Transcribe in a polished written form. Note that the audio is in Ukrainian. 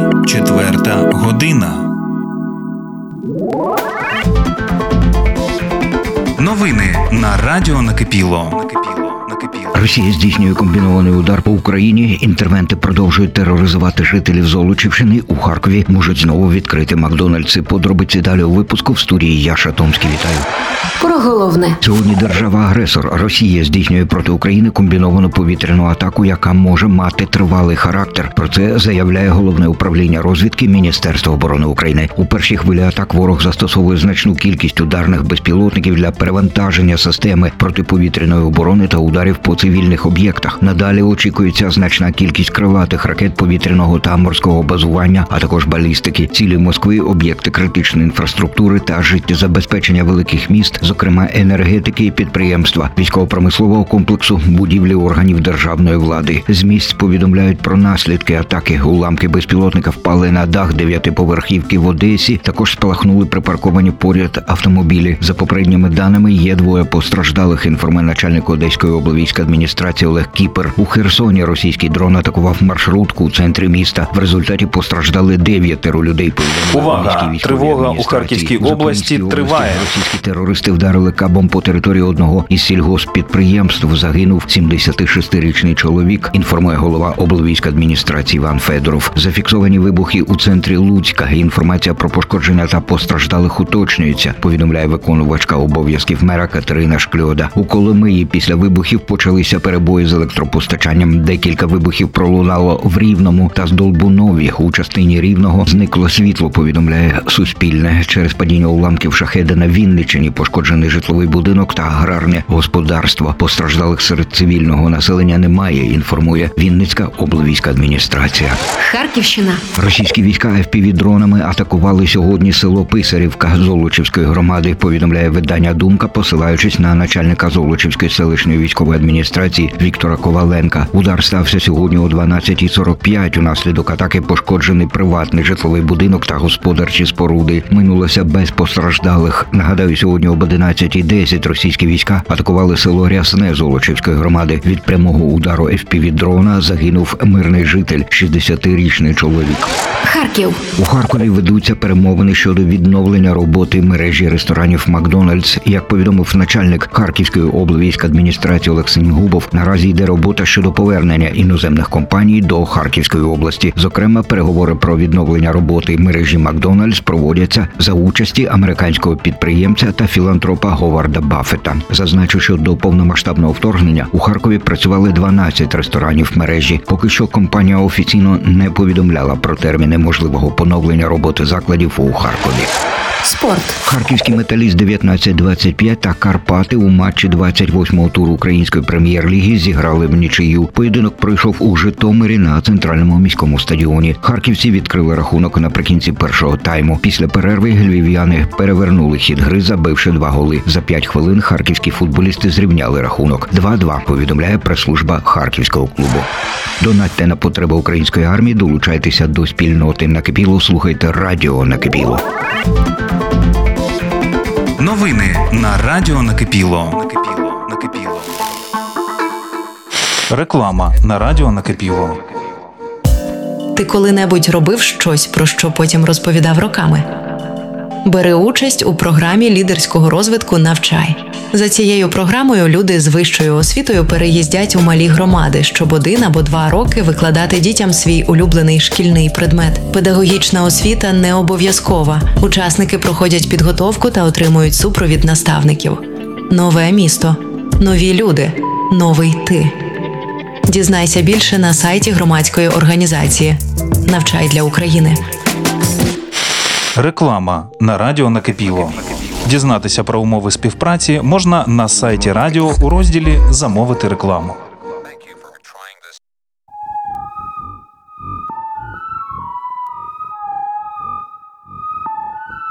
4 година. Новини на Радіо Накипіло. Росія здійснює комбінований удар по Україні. Інтервенти продовжують тероризувати жителів Золочівщини. У Харкові можуть знову відкрити Макдональдси. Подробиці далі у випуску. В студії Яша Томський. Вітаю. Про головне. Сьогодні держава-агресор Росія здійснює проти України комбіновану повітряну атаку, яка може мати тривалий характер. Про це заявляє Головне управління розвідки Міністерства оборони України. У першій хвилі атак ворог застосовує значну кількість ударних безпілотників для перевантаження системи протиповітряної оборони та ударів по цивільних об'єктах. Надалі очікується значна кількість крилатих ракет повітряного та морського базування, а також балістики. Цілі Москви, об'єкти критичної інфраструктури та життєзабезпечення великих міст, зокрема енергетики і підприємства, військово-промислового комплексу, будівлі органів державної влади. З місць повідомляють про наслідки атаки. Уламки безпілотника впали на дах 9-поверхівки в Одесі. Також спалахнули припарковані поряд автомобілі. За попередніми даними, є 2 постраждалих, інформує начальник Одеської облвійської адміністрації Олег Кіпер. У Херсоні російський дрон атакував маршрутку у центрі міста. В результаті постраждали 9 людей. Увага! Тривога у Харківській області триває. Російські терористи вдарили кабом по території одного із сільгосппідприємств. Загинув 76-річний чоловік, інформує голова облвійської адміністрації Іван Федоров. Зафіксовані вибухи у центрі Луцька. Інформація про пошкодження та постраждалих уточнюється, повідомляє виконувачка обов'язків мера Катерина Шкльода. У Коломиї після вибухів почалися перебої з електропостачанням. Декілька вибухів пролунало в Рівному та Здолбунові. У частині Рівного зникло світло, повідомляє Суспільне. Через падіння уламків шахеда на Вінниччині пошкоджений житловий будинок та аграрне господарство. Постраждалих серед цивільного населення немає, інформує Вінницька облвійська адміністрація. Харківщина. Російські війська FPV-дронами атакували сьогодні село Писарівка Золочівської громади, повідомляє видання «Думка», посилаючись на начальника Золочівської селищної військової адміністрації Віктора Коваленка. Удар стався сьогодні о 12:45. Унаслідок атаки пошкоджений приватний житловий будинок та господарчі споруди. Минулося без постраждалих. Нагадаю, сьогодні об 11:10 російські війська атакували село Рясне Золочівської громади. Від прямого удару FPV-дрона загинув мирний житель, 60-річний чоловік. Харків. У Харкові ведуться перемовини щодо відновлення роботи мережі ресторанів «Макдональдс». Як повідомив начальник Харківської облвійської адміністрації Олег Синігубов, наразі йде робота щодо повернення іноземних компаній до Харківської області. Зокрема, переговори про відновлення роботи мережі «Макдональдс» проводяться за участі американського підприємця та філантропа Говарда Баффета. Зазначу, що до повномасштабного вторгнення у Харкові працювали 12 ресторанів мережі. Поки що компанія офіційно не повідомляла про терміни можливого поновлення роботи закладів у Харкові. Спорт. Харківський «Металіст» 19-25 та Карпати у матчі 28-го туру Української прем'єр-ліги зіграли в нічию. Поєдинок пройшов у Житомирі на центральному міському стадіоні. Харківці відкрили рахунок наприкінці першого тайму. Після перерви львів'яни перевернули хід гри, забивши 2 голи. За 5 хвилин харківські футболісти зрівняли рахунок. 2-2, повідомляє прес-служба харківського клубу. Донатьте на потреби української армії, долучайтеся до спільноти Накипіло, слухайте Радіо Накипіло. Новини на Радіо Накипіло. Реклама на Радіо Накипіло. Ти коли-небудь робив щось, про що потім розповідав роками? Бери участь у програмі лідерського розвитку «Навчай». За цією програмою люди з вищою освітою переїздять у малі громади, щоб 1 або 2 роки викладати дітям свій улюблений шкільний предмет. Педагогічна освіта не обов'язкова. Учасники проходять підготовку та отримують супровід наставників. Нове місто. Нові люди. Новий ти. Дізнайся більше на сайті громадської організації «Навчай для України». Реклама на Радіо Накипіло. Дізнатися про умови співпраці можна на сайті радіо у розділі «Замовити рекламу».